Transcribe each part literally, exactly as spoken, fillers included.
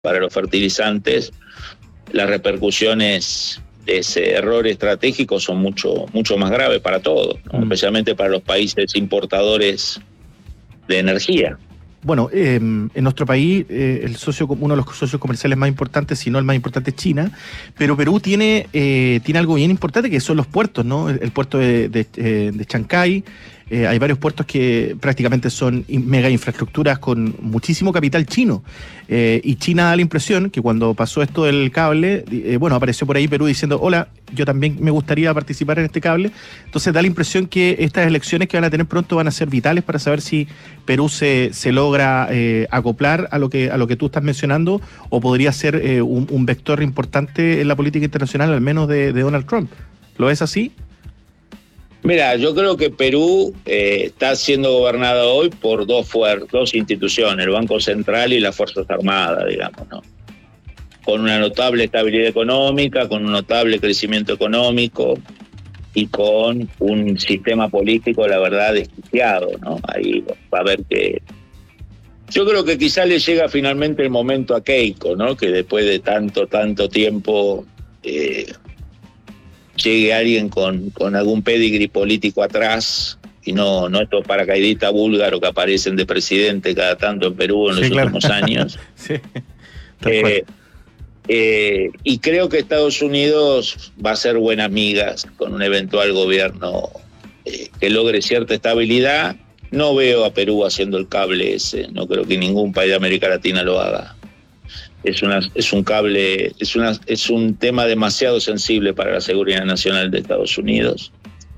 para los fertilizantes, las repercusiones de ese error estratégico son mucho, mucho más graves para todos, ¿no? Mm. Especialmente para los países importadores de energía. Bueno, eh, en nuestro país eh, el socio, uno de los socios comerciales más importantes, si no el más importante, es China, pero Perú tiene eh, tiene algo bien importante que son los puertos, ¿no? El, el puerto de, de, de Chancay. Eh, hay varios puertos que prácticamente son mega infraestructuras con muchísimo capital chino. Eh, y China da la impresión que cuando pasó esto del cable, eh, bueno, apareció por ahí Perú diciendo, hola, yo también me gustaría participar en este cable. Entonces da la impresión que estas elecciones que van a tener pronto van a ser vitales para saber si Perú se, se logra eh, acoplar a lo que a lo que tú estás mencionando, o podría ser eh, un, un vector importante en la política internacional, al menos de, de Donald Trump. ¿Lo es así? Mira, yo creo que Perú eh, está siendo gobernado hoy por dos, fuer- dos instituciones, el Banco Central y las Fuerzas Armadas, digamos, ¿no? Con una notable estabilidad económica, con un notable crecimiento económico y con un sistema político, la verdad, desquiciado, ¿no? Ahí va a haber que... Yo creo que quizá le llega finalmente el momento a Keiko, ¿no? Que después de tanto, tanto tiempo... Eh, llegue alguien con, con algún pedigrí político atrás y no, no estos paracaidistas búlgaros que aparecen de presidente cada tanto en Perú en sí, los claro. últimos años. Sí, eh, eh, y creo que Estados Unidos va a ser buenas migas con un eventual gobierno eh, que logre cierta estabilidad. No veo a Perú haciendo el cable ese, no creo que ningún país de América Latina lo haga. Es, una, es un cable, es, una, es un tema demasiado sensible para la seguridad nacional de Estados Unidos.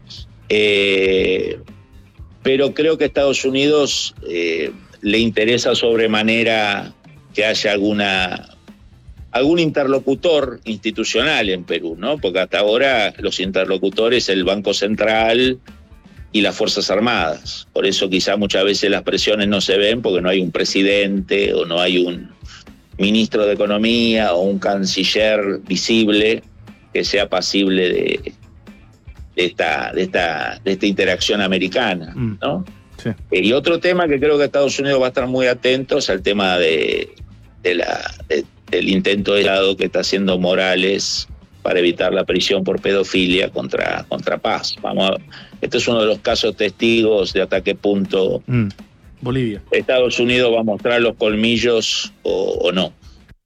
Eh, pero creo que a Estados Unidos eh, le interesa sobremanera que haya alguna, algún interlocutor institucional en Perú, ¿no? Porque hasta ahora los interlocutores, el Banco Central y las Fuerzas Armadas. Por eso quizá muchas veces las presiones no se ven, porque no hay un presidente o no hay un ministro de Economía o un canciller visible que sea pasible de, de, esta, de, esta, de esta interacción americana, ¿no? Sí. Y otro tema que creo que Estados Unidos va a estar muy atento es al tema de, de la, de, del intento de Estado que está haciendo Morales para evitar la prisión por pedofilia contra, contra Paz. Vamos a, este es uno de los casos testigos de hasta qué punto... Mm. Bolivia. Estados Unidos va a mostrar los colmillos o, o no.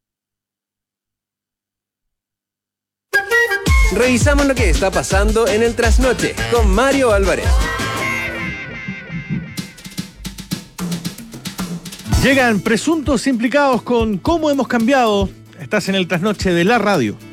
Revisamos lo que está pasando en el Trasnoche con Mario Álvarez. Llegan presuntos implicados con cómo hemos cambiado. Estás en el Trasnoche de la radio.